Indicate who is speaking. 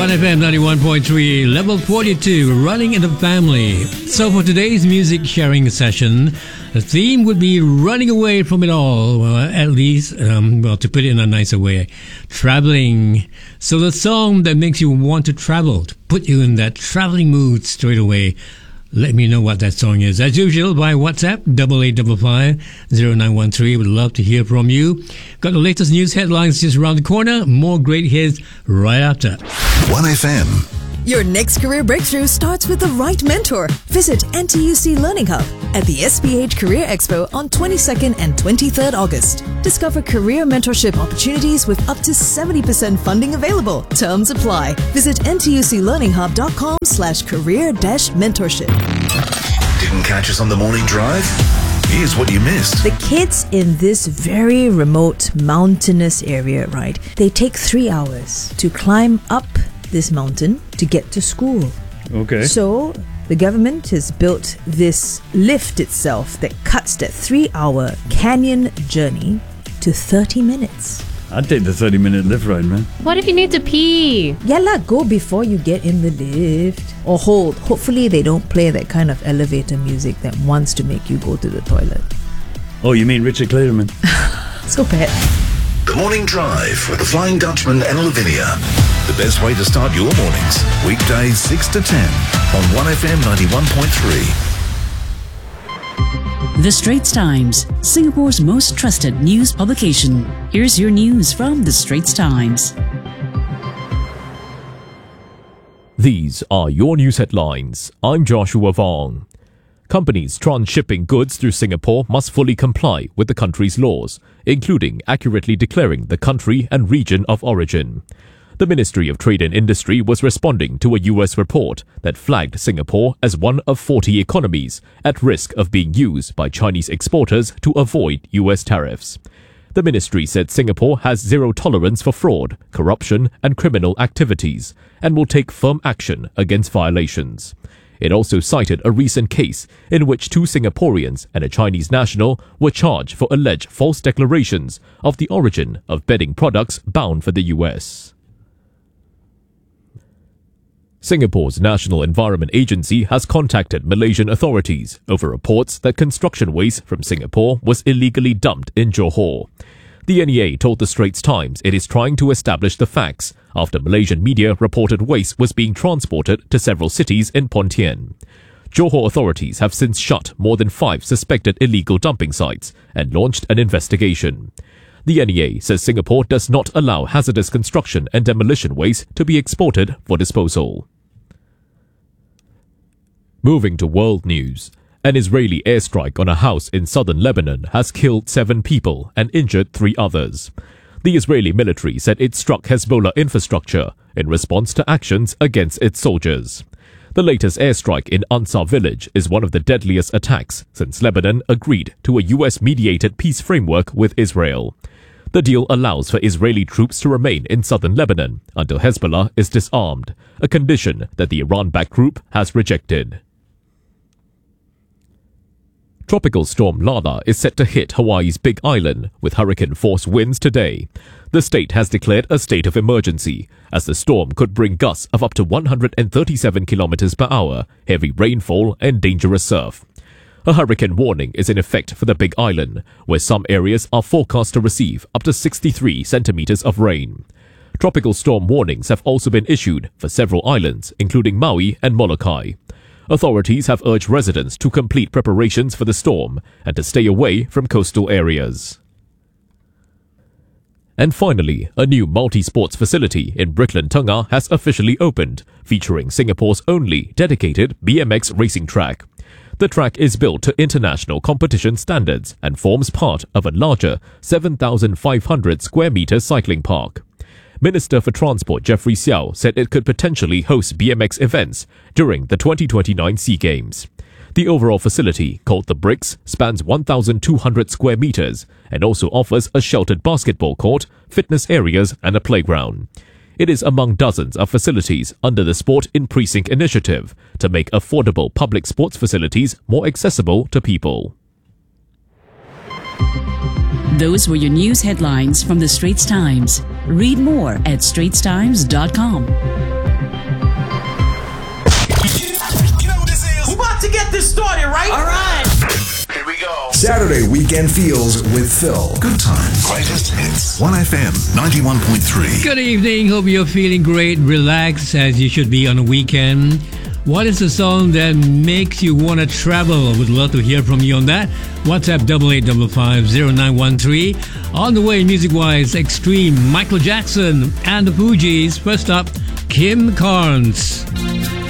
Speaker 1: 1FM 91.3, level 42, running in the family. So for today's music sharing session, the theme would be running away from it all. Well, at least, to put it in a nicer way, traveling. So the song that makes you want to travel, to put you in that traveling mood straight away. Let me know what that song is. As usual, by WhatsApp, 8855-0913. Would love to hear from you. Got the latest news headlines just around the corner. More great hits right after.
Speaker 2: 1FM.
Speaker 3: Your next career breakthrough starts with the right mentor. Visit NTUC Learning Hub at the SPH Career Expo on 22nd and 23rd August. Discover career mentorship opportunities with up to 70% funding available. Terms apply. Visit ntuclearninghub.com/career-mentorship.
Speaker 2: Didn't catch us on the morning drive? Here's what you missed.
Speaker 4: The kids in this very remote mountainous area, right? They take 3 hours to climb up this mountain to get to school.
Speaker 5: Okay.
Speaker 4: So the government has built this lift itself that cuts that 3-hour canyon journey to 30 minutes.
Speaker 5: I'd take the 30-minute lift ride, man.
Speaker 6: What if you need to pee?
Speaker 4: Yeah lah, go before you get in the lift. Or hold. Hopefully they don't play that kind of elevator music that wants to make you go to the toilet.
Speaker 5: Oh, you mean Richard Clayderman?
Speaker 4: So bad.
Speaker 2: The Morning Drive with the Flying Dutchman and Lavinia. The best way to start your mornings. Weekdays 6 to 10 on 1FM 91.3.
Speaker 7: The Straits Times, Singapore's most trusted news publication. Here's your news from The Straits Times.
Speaker 8: These are your news headlines. I'm Joshua Vong. Companies transshipping goods through Singapore must fully comply with the country's laws, including accurately declaring the country and region of origin. The Ministry of Trade and Industry was responding to a US report that flagged Singapore as one of 40 economies at risk of being used by Chinese exporters to avoid US tariffs. The ministry said Singapore has zero tolerance for fraud, corruption and criminal activities and will take firm action against violations. It also cited a recent case in which 2 Singaporeans and a Chinese national were charged for alleged false declarations of the origin of bedding products bound for the US. Singapore's National Environment Agency has contacted Malaysian authorities over reports that construction waste from Singapore was illegally dumped in Johor. The NEA told the Straits Times it is trying to establish the facts after Malaysian media reported waste was being transported to several cities in Pontian. Johor authorities have since shut more than 5 suspected illegal dumping sites and launched an investigation. The NEA says Singapore does not allow hazardous construction and demolition waste to be exported for disposal. Moving to world news. An Israeli airstrike on a house in southern Lebanon has killed 7 people and injured 3 others. The Israeli military said it struck Hezbollah infrastructure in response to actions against its soldiers. The latest airstrike in Ansar village is one of the deadliest attacks since Lebanon agreed to a US-mediated peace framework with Israel. The deal allows for Israeli troops to remain in southern Lebanon until Hezbollah is disarmed, a condition that the Iran-backed group has rejected. Tropical storm Lala is set to hit Hawaii's Big Island with hurricane-force winds today. The state has declared a state of emergency, as the storm could bring gusts of up to 137 kilometers per hour, heavy rainfall and dangerous surf. A hurricane warning is in effect for the Big Island, where some areas are forecast to receive up to 63 centimeters of rain. Tropical storm warnings have also been issued for several islands, including Maui and Molokai. Authorities have urged residents to complete preparations for the storm and to stay away from coastal areas. And finally, a new multi-sports facility in Brickland, Tengah has officially opened, featuring Singapore's only dedicated BMX racing track. The track is built to international competition standards and forms part of a larger 7,500 square meter cycling park. Minister for Transport Jeffrey Xiao said it could potentially host BMX events during the 2029 SEA Games. The overall facility, called The Bricks, spans 1,200 square meters and also offers a sheltered basketball court, fitness areas and a playground. It is among dozens of facilities under the Sport in Precinct initiative to make affordable public sports facilities more accessible to people.
Speaker 7: Those were your news headlines from The Straits Times. Read more at straitstimes.com.
Speaker 9: to get this started, right? All right.
Speaker 2: Here we go.
Speaker 10: Saturday Weekend Feels with Phil.
Speaker 2: Good times. Greatest hits. 1FM 91.3.
Speaker 1: Good evening. Hope you're feeling great, relaxed as you should be on a weekend. What is the song that makes you want to travel? Would love to hear from you on that. WhatsApp 88550913. On the way, music-wise, Extreme, Michael Jackson, and the Fugees. First up, Kim Carnes.